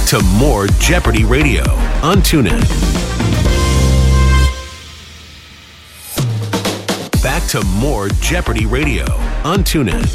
Back to more Jeopardy Radio on TuneIn. Back to more Jeopardy Radio on TuneIn.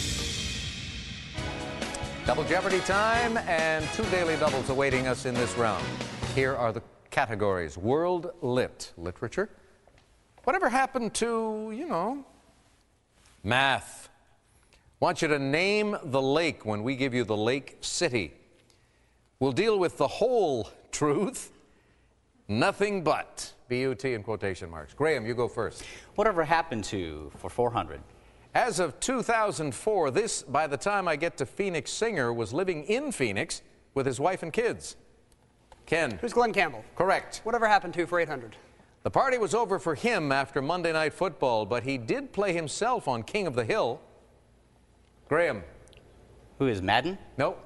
Double Jeopardy time and 2 daily doubles awaiting us in this round. Here are the categories. World Lit, literature. Whatever happened to, math? Want you to name the lake when we give you the lake city. We'll deal with the whole truth, nothing but, B-U-T in quotation marks. Graham, you go first. Whatever happened to for 400? As of 2004, this, by the time I get to Phoenix Singer, was living in Phoenix with his wife and kids. Ken. Who's Glenn Campbell? Correct. Whatever happened to for 800? The party was over for him after Monday Night Football, but he did play himself on King of the Hill. Graham. Who is Madden? Nope.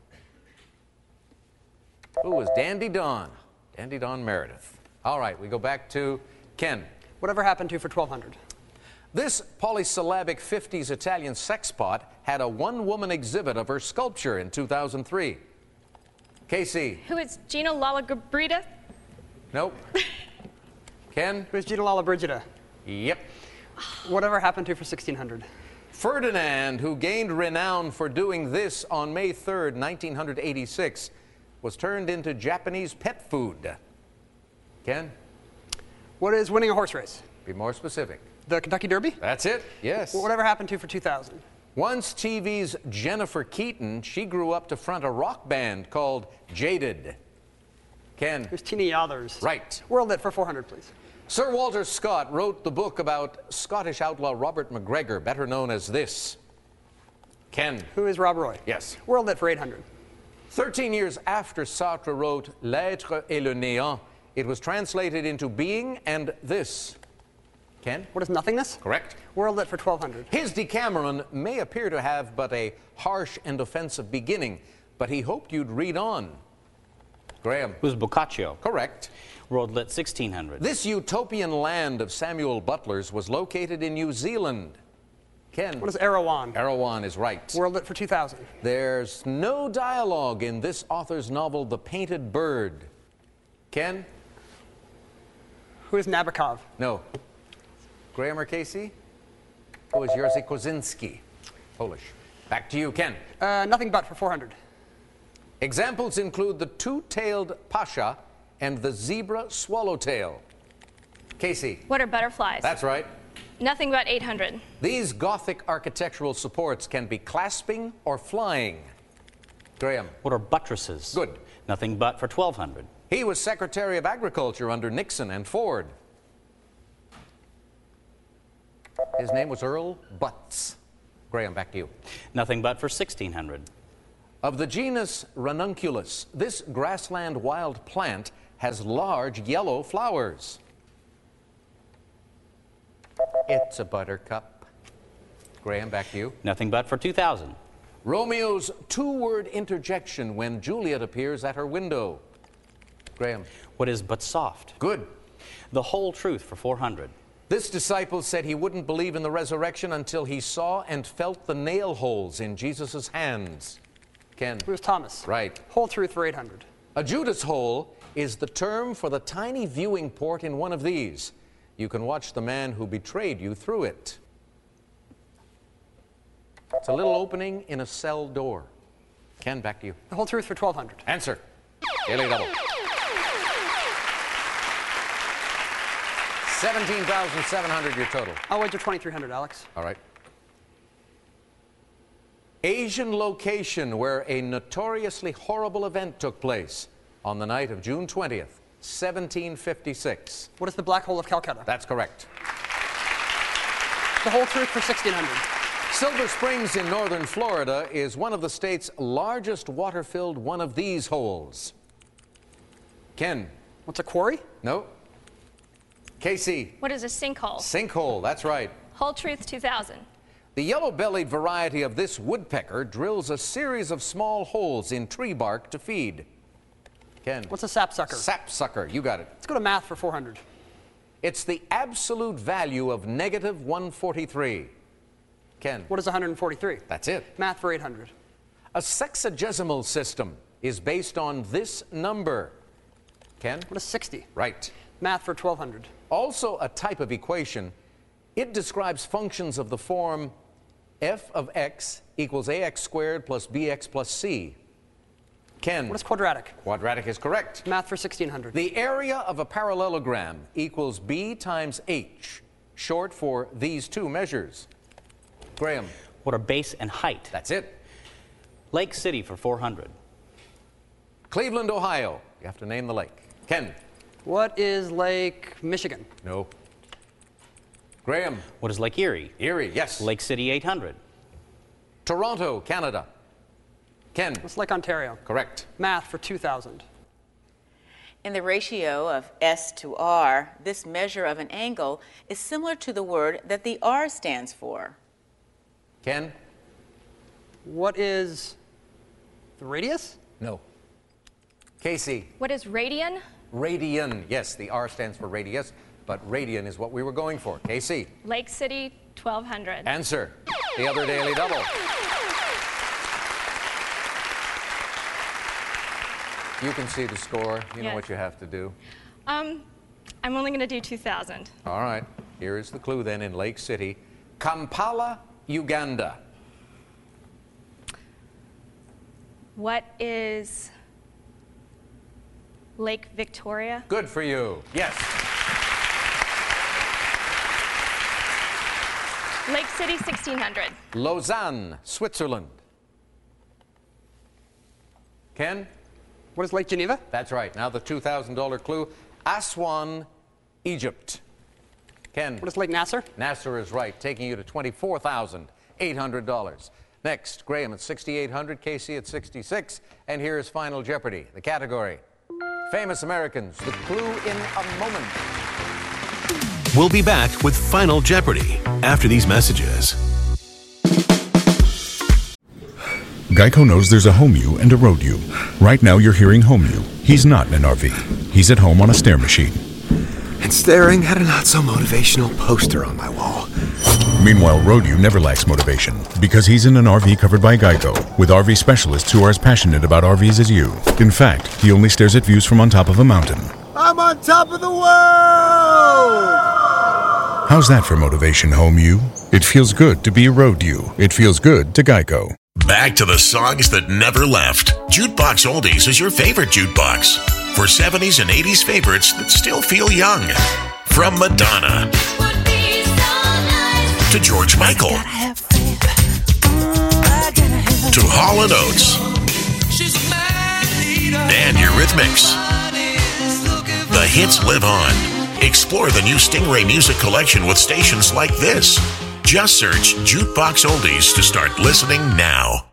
Who was Dandy Don? Dandy Don Meredith. All right, we go back to Ken. Whatever happened to for 1200? This polysyllabic 50s Italian sexpot had a one-woman exhibit of her sculpture in 2003. Casey. Who is Gina Lollobrigida? Nope. Ken? Who's Gina Lollobrigida? Yep. Whatever happened to for 1600? Ferdinand, who gained renown for doing this on May 3rd, 1986, was turned into Japanese pet food. Ken? What is winning a horse race? Be more specific. The Kentucky Derby? That's it, yes. Whatever happened to for 2000? Once TV's Jennifer Keaton, she grew up to front a rock band called Jaded. Ken? Who's Tina Yothers? Right. World Lit for 400, please. Sir Walter Scott wrote the book about Scottish outlaw Robert McGregor, better known as this. Ken? Who is Rob Roy? Yes. World Lit for 800. 13 years after Sartre wrote L'être et le néant, it was translated into being and this. Ken? What is nothingness? Correct. World Lit for 1200. His Decameron may appear to have but a harsh and offensive beginning, but he hoped you'd read on. Graham? Who's Boccaccio? Correct. World Lit 1600. This utopian land of Samuel Butler's was located in New Zealand. Ken? What is Erewhon? Erewhon is right. World Lit for 2000. There's no dialogue in this author's novel, The Painted Bird. Ken? Who is Nabokov? No. Graham or Casey? Who is Jerzy Kosinski? Polish. Back to you, Ken. Nothing but for 400. Examples include the two-tailed pasha and the zebra swallowtail. Casey? What are butterflies? That's right. Nothing but 800. These Gothic architectural supports can be clasping or flying. Graham? What are buttresses? Good. Nothing but for 1200. He was Secretary of Agriculture under Nixon and Ford. His name was Earl Butz. Graham, back to you. Nothing but for 1600. Of the genus Ranunculus, this grassland wild plant has large yellow flowers. It's a buttercup. Graham, back to you. Nothing but for 2000. Romeo's two-word interjection when Juliet appears at her window. Graham. What is but soft? Good. The whole truth for 400. This disciple said he wouldn't believe in the resurrection until he saw and felt the nail holes in Jesus' hands. Ken. Who is Thomas? Right. Whole truth for 800. A Judas hole is the term for the tiny viewing port in one of these. You can watch the man who betrayed you through it. It's a little opening in a cell door. Ken, back to you. The whole truth for 1200. Answer. Daily double. 17,700 your total. I'll wager 2300, Alex. All right. Asian location where a notoriously horrible event took place on the night of June 20th, 1756. What is the Black Hole of Calcutta? That's correct. The whole truth for 1600. Silver Springs in northern Florida is one of the state's largest water-filled one of these holes. Ken. What's a quarry? No. Casey. What is a sinkhole? Sinkhole, that's right. Whole truth 2000. The yellow-bellied variety of this woodpecker drills a series of small holes in tree bark to feed. Ken. What's a sapsucker? Sapsucker, you got it. Let's go to math for 400. It's the absolute value of negative 143. Ken. What is 143? That's it. Math for 800. A sexagesimal system is based on this number? Ken? What is 60? Right. Math for 1200. Also a type of equation. It describes functions of the form f of x equals ax squared plus bx plus c. Ken? What is quadratic? Quadratic is correct. Math for 1600. The area of a parallelogram equals b times h, short for these two measures. Graham? What are base and height? That's it. Lake City for 400. Cleveland, Ohio. You have to name the lake. Ken? What is Lake Michigan? No. Graham? What is Lake Erie? Erie, yes. Lake City 800. Toronto, Canada. Ken? What's Lake Ontario? Correct. Math for 2000. In the ratio of S to R, this measure of an angle is similar to the word that the R stands for. Ken? What is the radius? No. Casey? What is radian? Radian. Yes, the R stands for radius, but radian is what we were going for. Casey? Lake City 1200. Answer. The other daily double. You can see the score. You know Yes. what you have to do. I'm only going to do 2000. All right. Here is the clue then in Lake City. Kampala, Uganda. What is Lake Victoria? Good for you. Yes. Lake City 1600. Lausanne, Switzerland. Ken? What is Lake Geneva? That's right. Now the $2,000 clue. Aswan, Egypt. Ken? What is Lake Nasser? Nasser is right, taking you to $24,800. Next, Graham at 6,800, Casey at 66, and here is Final Jeopardy. The category, Famous Americans. The clue in a moment. We'll be back with Final Jeopardy after these messages. Geico knows there's a home you and a road you. Right now you're hearing home you. He's not in an RV. He's at home on a stair machine. And staring at a not-so-motivational poster on my wall. Meanwhile, road you never lacks motivation because he's in an RV covered by Geico with RV specialists who are as passionate about RVs as you. In fact, he only stares at views from on top of a mountain. I'm on top of the world! How's that for motivation, home you? It feels good to be a road you. It feels good to Geico. Back to the songs that never left. Jukebox Oldies is your favorite jukebox. For 70s and 80s favorites that still feel young. From Madonna to George Michael to Hall & Oates and Eurythmics. The hits live on. Explore the new Stingray Music Collection with stations like this. Just search Jukebox Oldies to start listening now.